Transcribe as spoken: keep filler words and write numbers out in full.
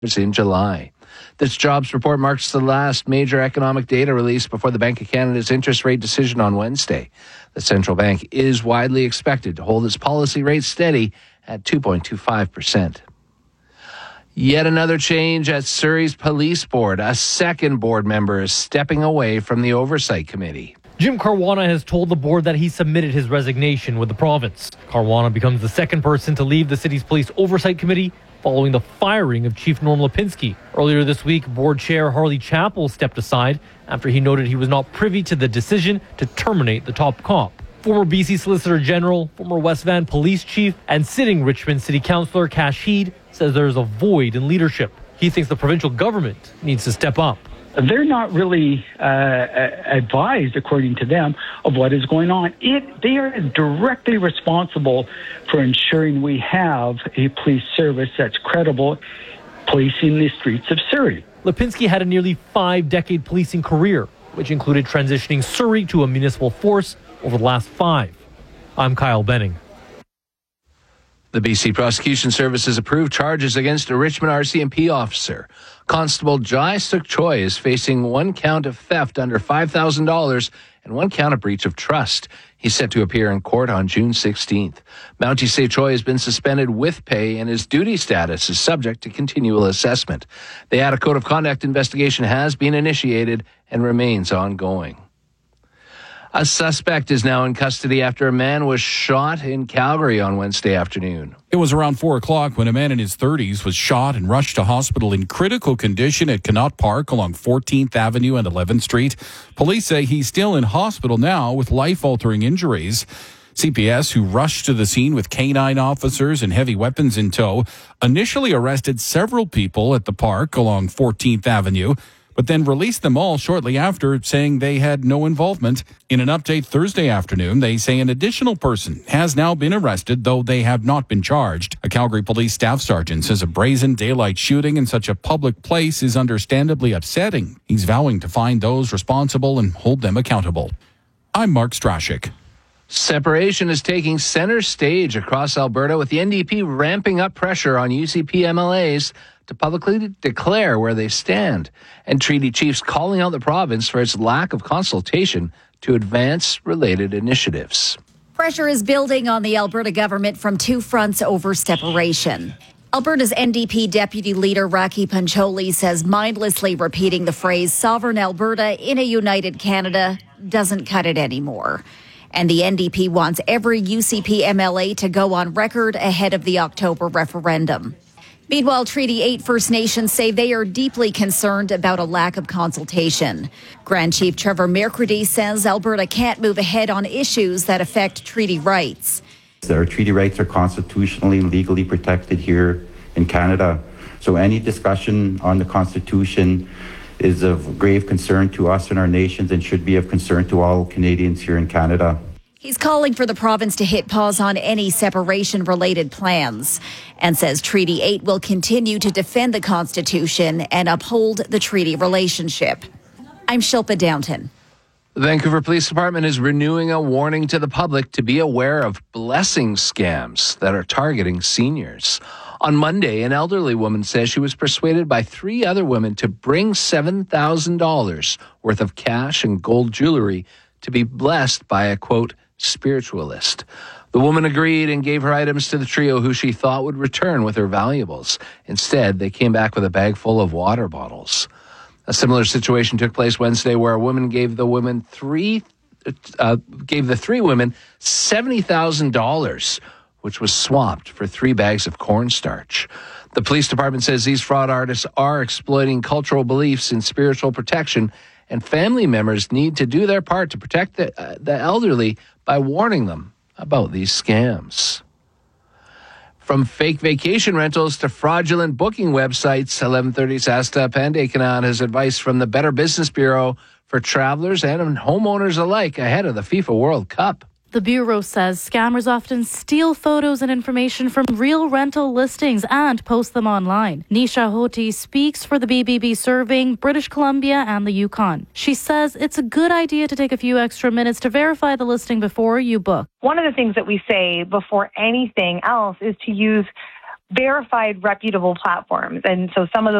in July. This jobs report marks the last major economic data released before the Bank of Canada's interest rate decision on Wednesday. The central bank is widely expected to hold its policy rate steady at two point two five percent. Yet another change at Surrey's police board. A second board member is stepping away from the oversight committee. Jim Caruana has told the board that he submitted his resignation with the province. Caruana becomes the second person to leave the city's police oversight committee following the firing of Chief Norm Lipinski. Earlier this week, board chair Harley Chappell stepped aside after he noted he was not privy to the decision to terminate the top cop. Former B C Solicitor General, former West Van Police Chief, and sitting Richmond City Councillor Kash Heed says there is a void in leadership. He thinks the provincial government needs to step up. They're not really uh, advised, according to them, of what is going on. It, they are directly responsible for ensuring we have a police service that's credible, policing the streets of Surrey. Lipinski had a nearly five-decade policing career, which included transitioning Surrey to a municipal force over the last five. I'm Kyle Benning. The B C Prosecution Service has approved charges against a Richmond R C M P officer. Constable Jai Suk Choi is facing one count of theft under five thousand dollars and one count of breach of trust. He's set to appear in court on June sixteenth. Mountie say Choi has been suspended with pay and his duty status is subject to continual assessment. The Ada Code of Conduct investigation has been initiated and remains ongoing. A suspect is now in custody after a man was shot in Calgary on Wednesday afternoon. It was around four o'clock when a man in his thirties was shot and rushed to hospital in critical condition at Connaught Park along fourteenth Avenue and eleventh Street. Police say he's still in hospital now with life-altering injuries. C P S, who rushed to the scene with canine officers and heavy weapons in tow, initially arrested several people at the park along fourteenth Avenue, but then released them all shortly after, saying they had no involvement. In an update Thursday afternoon, they say an additional person has now been arrested, though they have not been charged. A Calgary police staff sergeant says a brazen daylight shooting in such a public place is understandably upsetting. He's vowing to find those responsible and hold them accountable. I'm Mark Strashik. Separation is taking center stage across Alberta, with the N D P ramping up pressure on U C P M L As to publicly declare where they stand, and treaty chiefs calling out the province for its lack of consultation to advance related initiatives. Pressure is building on the Alberta government from two fronts over separation. Alberta's N D P deputy leader Raki Pancholi says mindlessly repeating the phrase "sovereign Alberta in a united Canada" doesn't cut it anymore. And the N D P wants every U C P M L A to go on record ahead of the October referendum. Meanwhile, Treaty eight First Nations say they are deeply concerned about a lack of consultation. Grand Chief Trevor Mercredi says Alberta can't move ahead on issues that affect treaty rights. Our treaty rights are constitutionally and legally protected here in Canada. So any discussion on the Constitution is of grave concern to us and our nations and should be of concern to all Canadians here in Canada. He's calling for the province to hit pause on any separation-related plans and says Treaty eight will continue to defend the Constitution and uphold the treaty relationship. I'm Shilpa Downton. The Vancouver Police Department is renewing a warning to the public to be aware of blessing scams that are targeting seniors. On Monday, an elderly woman says she was persuaded by three other women to bring seven thousand dollars worth of cash and gold jewelry to be blessed by a, quote, spiritualist. The woman agreed and gave her items to the trio, who she thought would return with her valuables. Instead, they came back with a bag full of water bottles. A similar situation took place Wednesday, where a woman gave the women three, uh, gave the three women seventy thousand dollars, which was swapped for three bags of cornstarch. The police department says these fraud artists are exploiting cultural beliefs in spiritual protection, and family members need to do their part to protect the, uh, the elderly by warning them about these scams. From fake vacation rentals to fraudulent booking websites, eleven thirty's Asta Pandeykanad has advice from the Better Business Bureau for travelers and homeowners alike ahead of the FIFA World Cup. The Bureau says scammers often steal photos and information from real rental listings and post them online. Nisha Hoti speaks for the B B B serving British Columbia and the Yukon. She says it's a good idea to take a few extra minutes to verify the listing before you book. One of the things that we say before anything else is to use verified, reputable platforms. And so some of those